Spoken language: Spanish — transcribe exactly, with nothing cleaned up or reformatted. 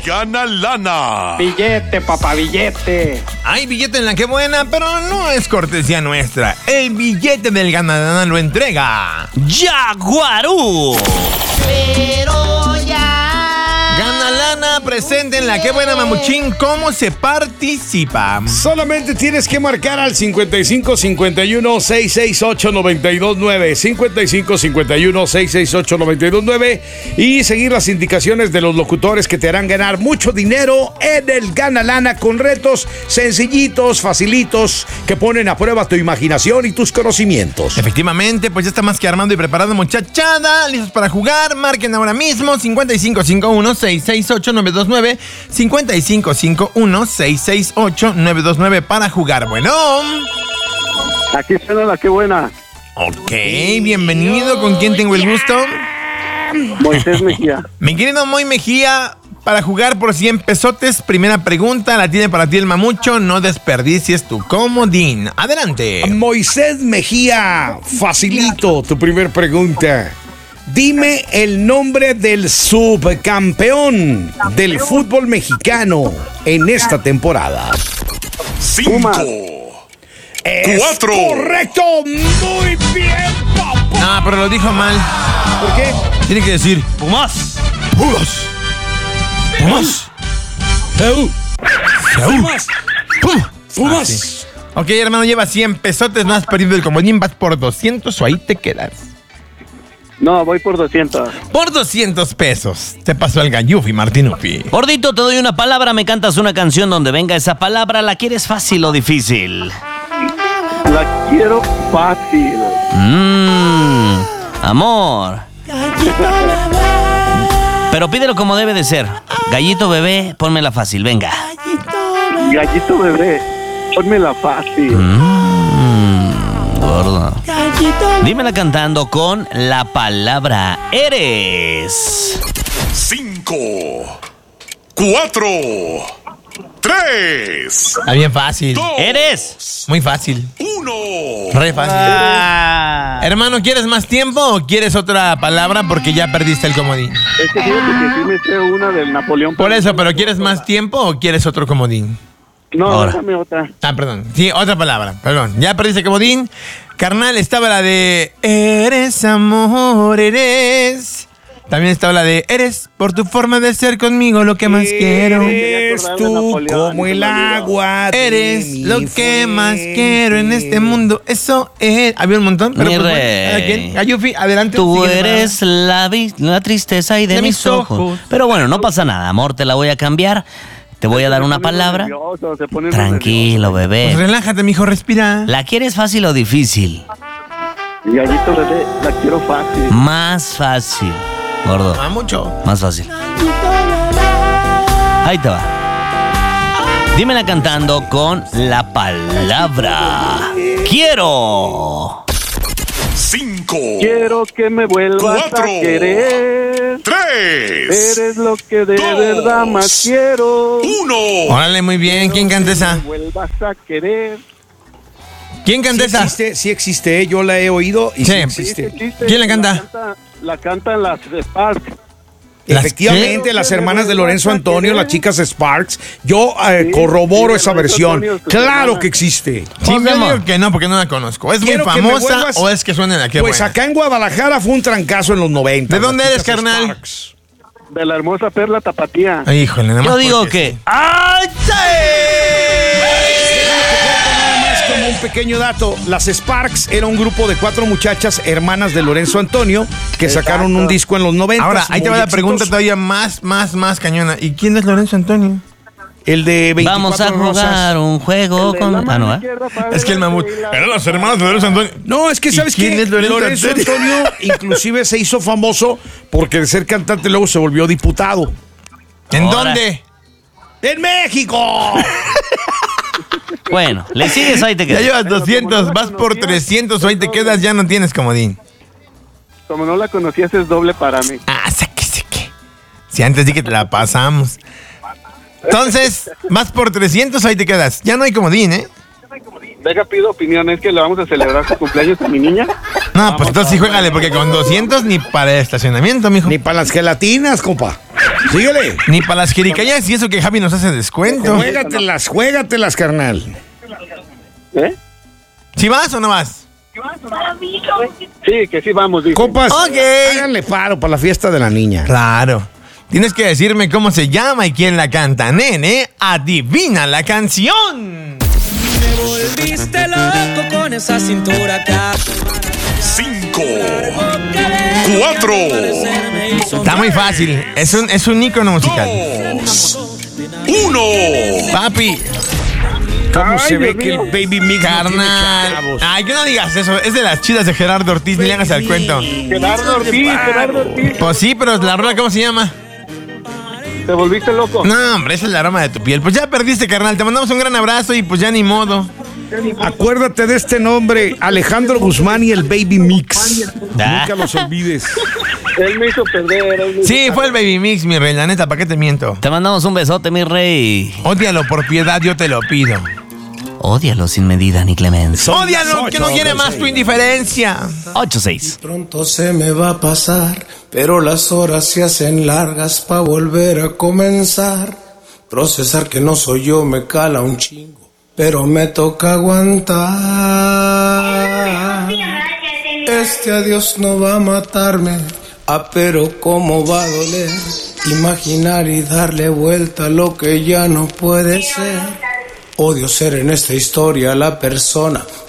gana lana. Billete, papá, billete. Hay billete en la que buena, pero no es cortesía nuestra. El billete del gana lana lo entrega Yaguarú. Pero ya. Gana lana presente en la que buena, Mamuchín. ¿Cómo se participa? Solamente tienes que marcar al cincuenta y cinco cincuenta y uno seiscientos sesenta y ocho noventa y dos nueve, cincuenta y cinco cincuenta y uno seiscientos sesenta y ocho noventa y dos nueve y seguir las indicaciones de los locutores que te harán ganar mucho dinero en el Gana Lana con retos sencillitos, facilitos, que ponen a prueba tu imaginación y tus conocimientos. Efectivamente, pues ya está más que armado y preparado, muchachada. Listos para jugar. Marquen ahora mismo cincuenta y cinco cincuenta y uno seiscientos sesenta y ocho noventa y dos nueve, cincuenta y cinco cincuenta y uno seiscientos sesenta y ocho noventa y dos nueve para jugar. Bueno. Aquí suena la que buena. Ok, bienvenido. ¿Con quién tengo el gusto? Moisés Mejía. Mi querido Moy Mejía, para jugar por cien pesotes, primera pregunta, la tiene para ti el Mamucho. No desperdicies tu comodín. Adelante. Moisés Mejía, facilito tu primer pregunta. Dime el nombre del subcampeón del fútbol mexicano en esta temporada. Cinco. Es Cuatro. Correcto. Muy bien, papá. No, pero lo dijo mal. ¿Por qué? Tiene que decir Pumas. Pumas. Pumas. Seúl. Pumas. Pumas. Pumas. Ah, sí. Ok, hermano, lleva cien pesotes, no has perdido el comodín, vas por doscientos o ahí te quedas. No, voy por doscientos. Por doscientos pesos. Te pasó el Gallufi, Martinufi. Gordito, te doy una palabra, me cantas una canción donde venga esa palabra. ¿La quieres fácil o difícil? La quiero fácil. Mmm, amor. Pero pídelo como debe de ser. Gallito bebé, pónmela fácil, venga. Gallito bebé, pónmela fácil. Mmm, gordo. Dímela cantando con la palabra eres. Cinco. Cuatro. Tres. Está bien fácil. Dos. Eres. Muy fácil. Uno. Re fácil. Ah. Hermano, ¿quieres más tiempo o quieres otra palabra porque ya perdiste el comodín? Es que fíjate que sí me sé una del Napoleón. Por eso, ¿pero quieres más tiempo o quieres otro comodín? No, Ahora. déjame otra. Ah, perdón. Sí, otra palabra. Perdón. Ya perdiste el comodín. Carnal, estaba la de eres amor, eres. También estaba la de eres por tu forma de ser conmigo lo que más quiero. Eres tú como el agua de Eres mi lo que fuente. más quiero en este mundo. Eso es. Había un montón. Pero Mi pues, bueno, rey. ¿a quién? Gayufi, adelante. Tú Sigue, eres la, vi- la tristeza y de, De mis mis ojos. ojos. Pero bueno, no pasa nada, amor, te la voy a cambiar. Te voy a dar una palabra. Nervioso, se pone Tranquilo, Pues bebé. relájate, mijo, respira. ¿La quieres fácil o difícil? Gallito bebé, la quiero fácil. Más fácil, gordo. Ah, mucho. Más fácil. Ahí te va. Dímela cantando con la palabra quiero. Cinco. Quiero que me vuelvas Cuatro. a querer. Tres. Eres lo que de Dos. verdad más quiero. Uno. Órale, muy bien. ¿Quién canta esa? Me vuelvas a querer. ¿Quién canta Sí esa? existe, sí existe, ¿eh? Yo la he oído y sí, Sí. existe. Sí, existe. ¿Quién la canta? La cantan las Sparks. ¿Las Efectivamente, qué? las hermanas de Lorenzo Antonio, las chicas Sparks. Yo eh, corroboro sí, esa Lorenzo versión. Antonio, sus Claro hermanas. que existe. Sí, mi yo amor. digo que no, porque no la conozco. ¿Es Quiero muy que me famosa vuelvas- o es que suena en la que Pues buena? acá en Guadalajara fue un trancazo en los noventa. ¿De dónde las eres, chicas carnal? Sparks. De la hermosa Perla Tapatía. Ay, híjole, nada más Yo digo porque que. sí. ¡Ay, sí! Nada más como un pequeño dato, las Sparks era un grupo de cuatro muchachas hermanas de Lorenzo Antonio que sacaron un disco en los noventa. Ahora, ahí te va la pregunta todavía más, más, más cañona. ¿Y quién es Lorenzo Antonio? El de veinticuatro Vamos a jugar rosas. un juego El de con. la Ah, mano no, ¿eh? izquierda para Es que el mamut. adelante y la- Eran los hermanos de Lorenzo Antonio. No, es que ¿Y sabes quién que es Lorenzo Lorenzo Antonio? Antonio inclusive se hizo famoso porque de ser cantante luego se volvió diputado. ¿En Ahora. dónde? ¡En México! Bueno, le sigues, ahí te Ya quedas. llevas Pero doscientos, como no la vas por conocía, trescientos, o ahí te quedas, ya no tienes comodín. Como no la conocías, es doble para mí. Ah, saque, saque. Si antes di que te la pasamos. Entonces, vas por trescientos, ahí te quedas. Ya no hay comodín, ¿eh? Deja, pido opinión, es que le vamos a celebrar su cumpleaños a mi niña. No, pues entonces sí juégale, porque con doscientos ni para el estacionamiento, mijo. Ni para las gelatinas, compa. Síguele. Ni para las jericayas y eso que Javi nos hace descuento. Juégatelas, juégatelas, carnal. ¿Eh? ¿Sí vas o no vas? Sí, que sí vamos, dice. Compas, Ok. háganle paro para la fiesta de la niña. Claro. Tienes que decirme cómo se llama y quién la canta, nene. Adivina la canción. Me volviste loco con esa cintura acá. Cinco, cuatro, Está muy fácil. Es un, es un ícono musical. dos, uno. Papi, ¿Cómo Ay, se ve Dios que el mío. Baby Mix no tiene carnal. chavos? Ay, que no digas eso. Es de las chidas de Gerardo Ortiz. Ni le hagas al cuento. Gerardo Ortiz, Gerardo Ortiz. Pues sí, pero la rola, ¿cómo se llama? ¿Te volviste loco? No, hombre, esa es el aroma de tu piel. Pues ya perdiste, carnal. Te mandamos un gran abrazo y pues ya ni modo. Acuérdate de este nombre, Alejandro Guzmán y el Baby Mix. Ah. Nunca los olvides. Él me hizo perder. él me hizo- Sí, fue el Baby Mix, mi rey. La neta, ¿para qué te miento? Te mandamos un besote, mi rey. Ódialo por piedad, yo te lo pido. Ódialo sin medida ni clemencia. Ódialo, que no quiere más tu indiferencia. ocho seis. Pronto se me va a pasar, pero las horas se hacen largas pa' volver a comenzar. Procesar que no soy yo me cala un chingo, pero me toca aguantar. Este adiós no va a matarme, ah, pero cómo va a doler. Imaginar y darle vuelta a lo que ya no puede ser. Odio ser en esta historia la persona